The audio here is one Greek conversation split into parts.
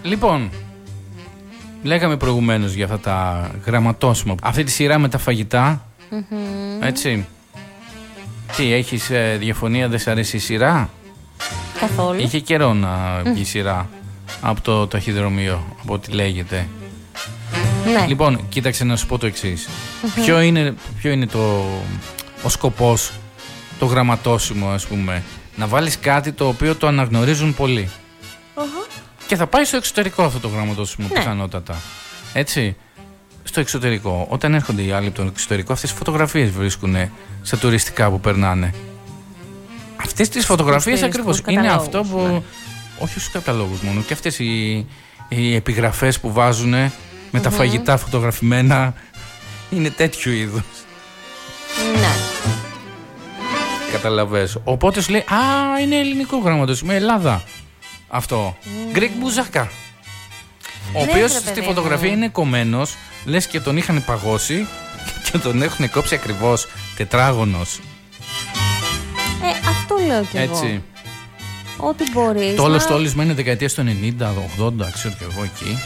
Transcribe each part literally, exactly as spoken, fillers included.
Λοιπόν, λέγαμε προηγουμένως για αυτά τα γραμματόσημα. Αυτή τη σειρά με τα φαγητά, mm-hmm. έτσι. Τι, έχεις ε, διαφωνία, δεν σ' αρέσει η σειρά? Καθόλου. Είχε καιρό να βγει mm. σειρά από το ταχυδρομείο, από ό,τι λέγεται. Ναι. Λοιπόν, κοίταξε να σου πω το εξής. Mm-hmm. Ποιο είναι, ποιο είναι το, ο σκοπός, το γραμματόσημο, ας πούμε? Να βάλεις κάτι το οποίο το αναγνωρίζουν πολλοί. Uh-huh. Και θα πάει στο εξωτερικό αυτό το γραμματόσημο, ναι. πιθανότατα. Έτσι. Στο εξωτερικό. Όταν έρχονται οι άλλοι από το εξωτερικό, αυτές τις φωτογραφίες βρίσκουν στα τουριστικά που περνάνε. Αυτές τις φωτογραφίες ακριβώς είναι αυτό που. Ναι. Όχι στους καταλόγους μόνο. Και αυτές οι, οι επιγραφές που βάζουν με mm-hmm. τα φαγητά φωτογραφημένα είναι τέτοιου είδους. Ναι. Καταλαβες. Οπότε σου λέει, α, είναι ελληνικό γραμματόσημο, Ελλάδα. Αυτό. Mm. Greek Μπουζάκα. Ο ναι, οποίος στη φωτογραφία είναι κομμένος, λες και τον είχαν παγώσει και τον έχουν κόψει ακριβώς τετράγωνος. Ε, αυτό λέω κι εγώ. Έτσι. Ό,τι μπορείς. Το όλο στόλισμα είναι δεκαετίας του ενενήντα, ογδόντα, ξέρω κι εγώ εκεί.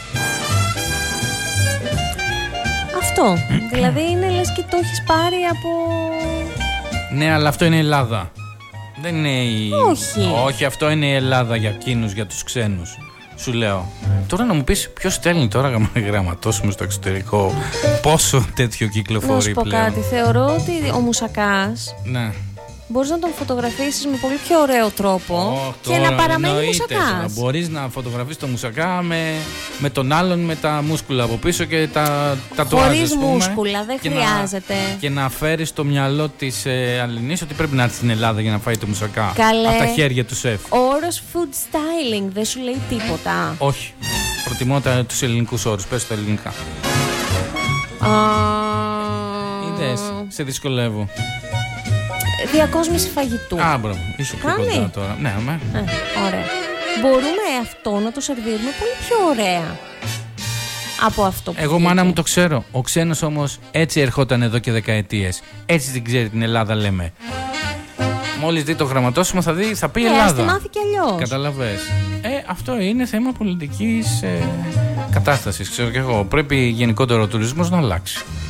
Αυτό. Δηλαδή είναι λες και το έχεις πάρει από... Ναι, αλλά αυτό είναι Ελλάδα. Δεν είναι η... Όχι. Όχι, αυτό είναι η Ελλάδα για εκείνους, για τους ξένους. Σου λέω. Τώρα να μου πεις ποιος στέλνει τώρα γραμματόσημο στο εξωτερικό. Πόσο τέτοιο κυκλοφορεί να σου πω πλέον. κάτι. Θεωρώ ότι ο μουσακάς, ναι. μπορείς να τον φωτογραφίσεις με πολύ πιο ωραίο τρόπο oh, και να παραμένει μουσακάς. Μπορείς να φωτογραφίσεις το μουσακά με, με τον άλλον με τα μούσκουλα από πίσω και τα τατουάζ. Χωρίς μούσκουλα, δεν και χρειάζεται. Να, και να φέρεις στο μυαλό της ε, Αλληνής ότι πρέπει να έρθει στην Ελλάδα για να φάει το μουσακά. Καλέ, από τα χέρια του σεφ. Ο όρος food styling δεν σου λέει τίποτα. Όχι. Προτιμώ τα, τους ελληνικούς όρους. Πες τα ελληνικά. Uh... Είδες, σε δυσκολεύω. Διακόσμηση φαγητού. Α, μπράβο. Είσαι πιο κοντά τώρα. Ναι, αμέ. Ε, ωραία. Μπορούμε αυτό να το σερβίρουμε πολύ πιο ωραία από αυτό που Εγώ βγήκε. Μάνα μου το ξέρω. Ο ξένος όμως έτσι ερχόταν εδώ και δεκαετίες. Έτσι την ξέρει την Ελλάδα, λέμε. Μόλις δει το γραμματόσημο θα, δει, θα πει ε, Ελλάδα. Ας τη μάθει κι αλλιώς. Καταλαβες. Ε, αυτό είναι θέμα πολιτικής ε, κατάστασης. Ξέρω κι εγώ. Πρέπει γενικότερο ο τουρισμός να αλλάξει.